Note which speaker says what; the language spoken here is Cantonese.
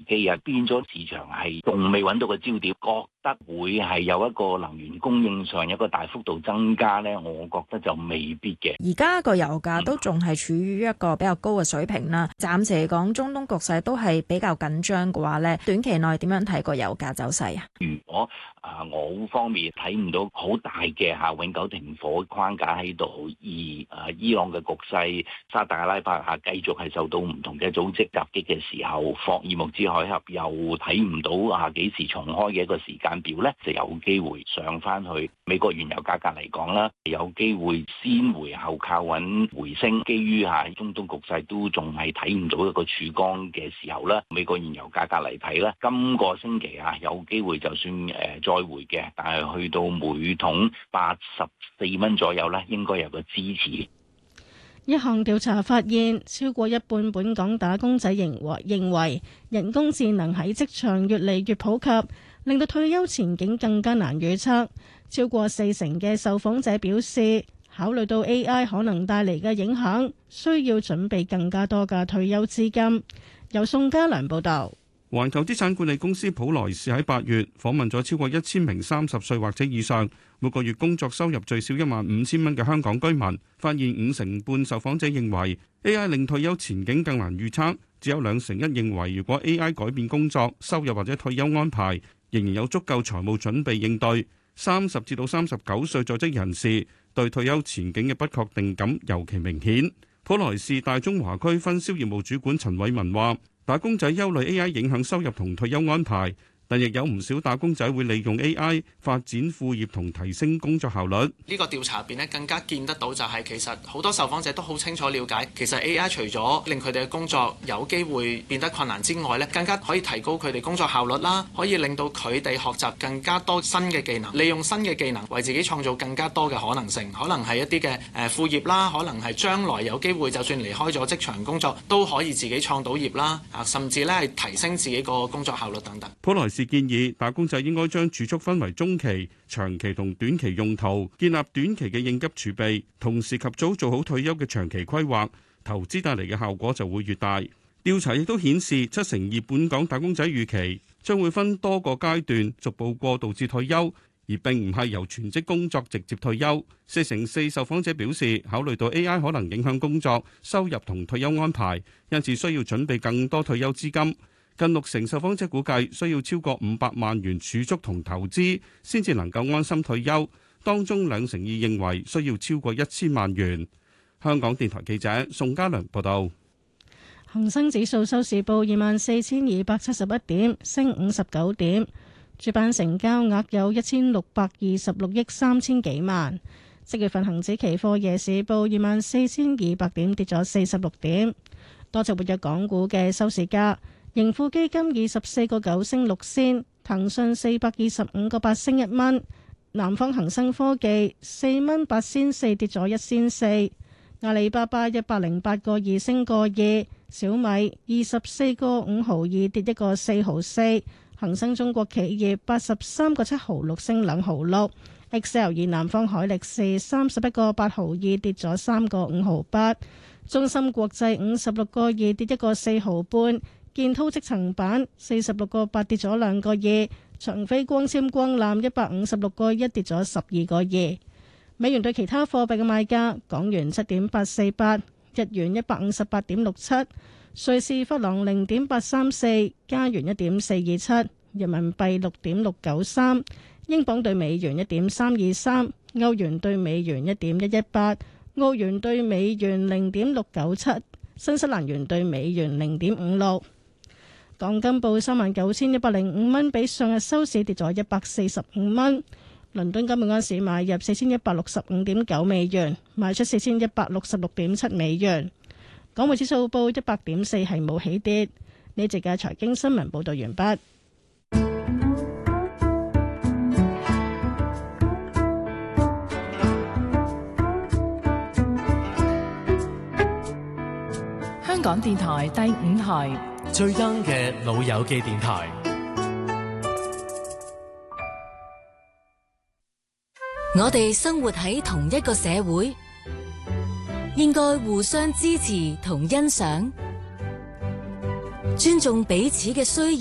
Speaker 1: 機啊，變咗市場係仲未揾到個焦點，覺得會係有一個能源供應上有一個大幅度增加呢，我覺得就未必嘅。
Speaker 2: 而家個油價都仲係處於一個比較高嘅水平啦。暫時嚟講，中東局勢都係比較緊張嘅話呢，短期內點樣睇個油價走勢啊？
Speaker 1: 如果俄烏方面睇唔到好大嘅永久停火框架喺度，而伊朗嘅局勢、沙特阿拉伯繼續係受到唔同嘅組織襲擊嘅時候，霍爾木茲海峽又睇唔到幾時重開嘅一個時間表呢，就有機會上翻去。美國原油價格嚟講啦，有機會先回後靠穩回升。基於中東局勢都仲係睇唔到一個曙光嘅時候啦，美國原油價格嚟睇啦，今個星期有機會就算再回嘅，但係去到每桶84蚊左右咧，應該有個支持。
Speaker 3: 一項調查發現，超過一半本港打工仔認為人工智能喺職場越嚟越普及，令到退休前景更加難預測。超過40%嘅受訪者表示，考慮到 AI 可能帶嚟嘅影響，需要準備更加多嘅退休資金。由宋家良報導。
Speaker 4: 環球資產管理公司普萊士喺8月訪問咗超過1000名30歲或者以上，每個月工作收入最少15000蚊嘅香港居民，發現5成半受訪者認為 AI 令退休前景更難預測，只有2成1認為如果 AI 改變工作、收入或者退休安排，仍然有足夠財務準備應對。30至到39歲在職人士對退休前景嘅不確定感尤其明顯。普萊士大中華區分銷業務主管陳偉文話，打工仔憂慮 AI 影響收入同退休安排，但亦有唔少打工仔會利用 AI 發展副業同提升工作效率。
Speaker 5: 呢個調查入邊咧，更加見得到就係其實好多受訪者都好清楚了解，其實 AI 除咗令佢哋嘅工作有機會變得困難之外咧，更加可以提高佢哋工作效率啦，可以令到佢哋學習更加多新嘅技能，利用新嘅技能為自己創造更加多嘅可能性，可能係一啲嘅副業啦，可能係將來有機會就算離開咗職場工作都可以自己創到業啦，甚至咧係提升自己個工作效率等等。
Speaker 4: 普萊士建議打工仔應該將儲蓄分為中期、長期同短期用途，建立短期嘅應急儲備，同時及早做好退休嘅長期規劃，投資帶嚟嘅效果就會越大。調查亦都顯示，72%本港打工仔預期將會分多個階段逐步過渡至退休，而並唔係由全職工作直接退休。4成4受訪者表示，考慮到 AI 可能影響工作、收入同退休安排，因此需要準備更多退休資金。近6成受訪者估計需要超過500萬元儲蓄同投資，先至能夠安心退休。當中2成2認為需要超過1000萬元。香港電台記者宋家良報道。
Speaker 3: 恒生指數收市報24,271點，升59點。主板成交額有1626億3000幾萬。即月份恒指期貨夜市報24,200點，跌咗46點。多隻活躍港股嘅收市價。盈富基金24個9升6仙，騰訊425個8升1蚊，南方恒生科技4蚊8仙4跌咗1仙4，阿里巴巴108個2升個2，小米24個5毫2跌1個4毫4，恒生中國企業83個7毫6升2毫6，XL 以南方海力士31個8毫2跌咗3個5毫8，中芯國際56個2跌1個4毫半。建滔積層板46個8跌咗2個2，長飛光纖光纜156個1跌咗12個2。美元對其他貨幣嘅賣價：港元7.848，日元158.67，瑞士法郎0.834，加元1.427，人民幣6.693，英鎊對美元1.323，歐元對美元1.118，澳元對美元0.697，新西蘭元對美元0.56。港金報39,105蚊，比上日收市跌咗145蚊。倫敦金每盎司買入4165.9美元，賣出4166.7美元。港匯指數報100.4，係冇起跌。呢節嘅財經新聞報道完畢。
Speaker 6: 香港電台第5台。
Speaker 7: 最 young 嘅老友記電台，
Speaker 8: 我哋生活喺同一個社會，應該互相支持同欣賞，尊重彼此嘅需要。